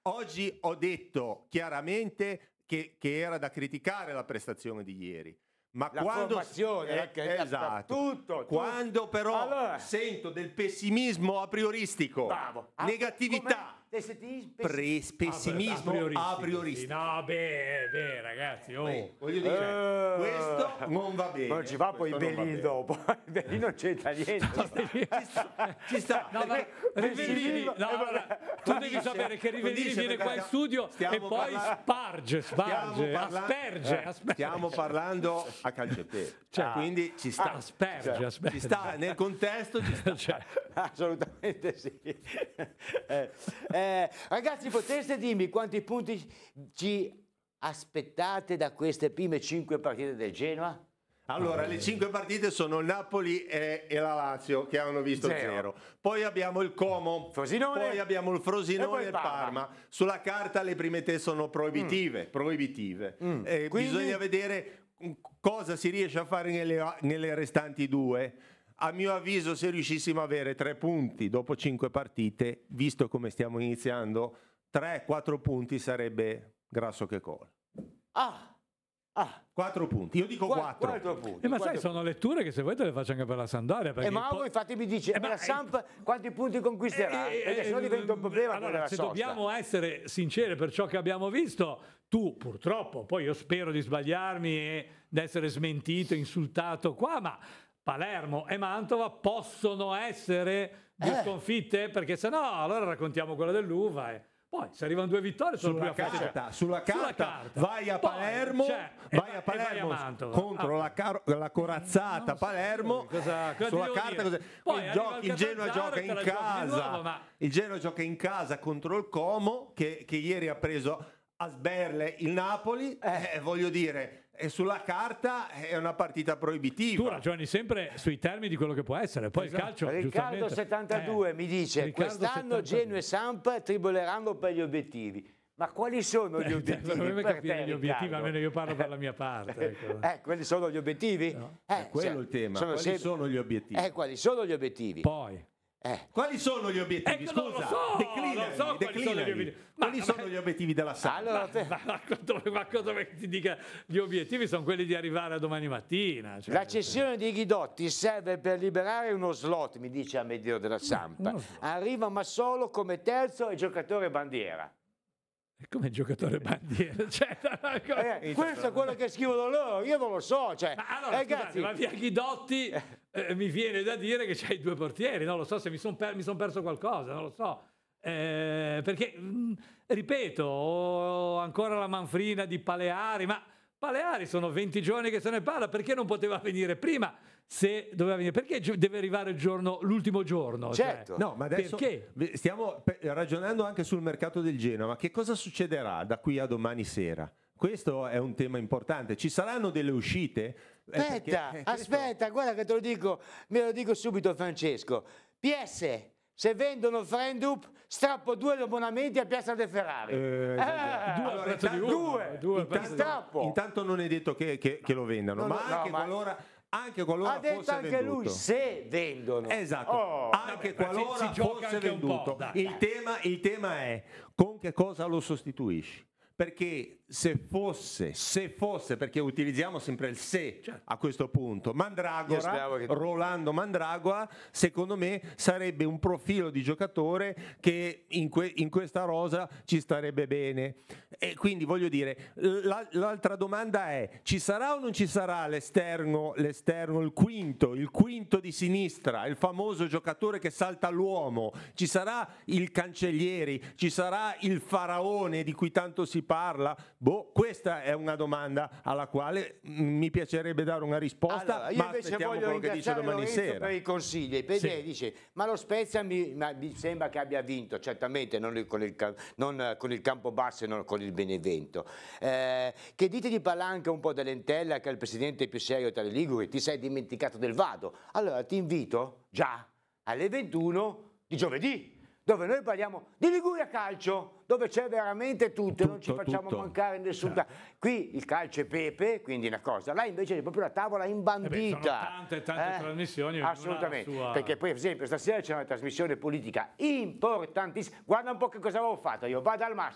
oggi ho detto chiaramente che era da criticare la prestazione di ieri. Ma la quando formazione, esatto. tutto. Quando però sento del pessimismo a prioristico, negatività, pessimismo a prioristico. No, beh, ragazzi, voglio dire, questo non va bene. Non ci va poi Bellini dopo. Bellini non c'entra niente. Ci sta. No, ma Rivellini, tu devi sapere che Rivellini viene qua in studio e poi asperge. Stiamo parlando a calciopero, quindi ci sta. Asperge. Ci sta nel contesto, ci sta. Assolutamente sì. Ragazzi, potreste dirmi quanti punti ci aspettate da queste prime 5 partite del Genoa? Allora, le 5 partite sono il Napoli e la Lazio che hanno visto 0. Poi abbiamo il Como, Frosinone, poi abbiamo il Frosinone e il Parma. Sulla carta le prime 3 sono proibitive. Bisogna vedere cosa si riesce a fare nelle restanti 2. A mio avviso, se riuscissimo a avere 3 punti dopo 5 partite, visto come stiamo iniziando, 3-4 punti sarebbe grasso che cola. 4 punti, io dico 4 punti. Ma sai, sono letture che se vuoi te le faccio anche per la Sampdoria. Mauro infatti mi dice, la Samp quanti punti conquisterà? Perché sennò diventa un problema. Allora, se dobbiamo essere sinceri per ciò che abbiamo visto, tu purtroppo, poi io spero di sbagliarmi e di essere smentito, insultato qua, ma Palermo e Mantova possono essere 2 sconfitte, perché se no allora raccontiamo quella dell'Uva poi se arrivano 2 vittorie sulla carta vai a Palermo, vai a contro la corazzata Palermo. Sulla carta il Genoa gioca in casa, il Genoa gioca in casa contro il Como che ieri ha preso a sberle il Napoli, voglio dire, sulla carta è una partita proibitiva. Tu ragioni sempre sui termini di quello che può essere, poi il calcio Riccardo 72 mi dice quest'anno Genoa e Samp triboleranno per gli obiettivi. Ma quali sono gli obiettivi? Dovremmo capire gli obiettivi, almeno io parlo per la mia parte. Quelli sono gli obiettivi? No. È quello il tema. Quali sono gli obiettivi? Quali sono gli obiettivi? Poi quali sono gli obiettivi? Scusa, non lo so quali sono gli obiettivi. Quali sono gli obiettivi della Samp? Allora, ma cosa vuoi che ti dica? Gli obiettivi sono quelli di arrivare a domani mattina. La cessione di Ghidotti serve per liberare uno slot, mi dice Amedeo della Samp. Arriva Massolo come terzo e giocatore bandiera. Come giocatore bandiera, questo è quello che scrivono loro, io non lo so. Ragazzi, ma via Ghidotti mi viene da dire che c'hai 2 portieri, non lo so se mi son perso qualcosa, non lo so. Perché, ripeto, ho ancora la manfrina di Paleari, ma Paleari sono 20 giorni che se ne parla, perché non poteva venire prima? Se doveva venire, perché deve arrivare l'ultimo giorno? Certo. No, ma adesso stiamo ragionando anche sul mercato del Genoa, ma che cosa succederà da qui a domani sera? Questo è un tema importante. Ci saranno delle uscite? Aspetta, guarda che te lo dico, me lo dico subito Francesco. PS, se vendono Frendup, strappo 2 abbonamenti a Piazza del Ferrari. Due. Intanto non è detto che lo vendano, anche qualora ha detto fosse anche venduto. lui se vendono. Esatto, anche qualora fosse venduto. Il tema è con che cosa lo sostituisci. Perché se fosse, perché utilizziamo sempre il se a questo punto, Rolando Mandragora, secondo me sarebbe un profilo di giocatore che in questa rosa ci starebbe bene. E quindi voglio dire, l'altra domanda è: ci sarà o non ci sarà l'esterno, il quinto di sinistra, il famoso giocatore che salta all'uomo? Ci sarà il Cancellieri? Ci sarà il faraone di cui tanto si parla? Questa è una domanda alla quale mi piacerebbe dare una risposta. Allora, io invece voglio ringraziare Lorenzo per i consigli, perché dice: ma lo Spezia mi sembra che abbia vinto, certamente non con il Campobasso e non con il Benevento. Che dite di Palanca, un po' dell'Entella, che è il presidente più serio tra le Liguri? Ti sei dimenticato del Vado? Allora ti invito già alle 21 di giovedì, dove noi parliamo di Liguria Calcio, dove c'è veramente tutto, non ci facciamo mancare nessun Qui il calcio è pepe, quindi una cosa, là invece è proprio la tavola imbandita. Sono tante trasmissioni. Assolutamente, perché poi per esempio stasera c'è una trasmissione politica importantissima. Guarda un po' che cosa avevo fatto, io vado al massimo.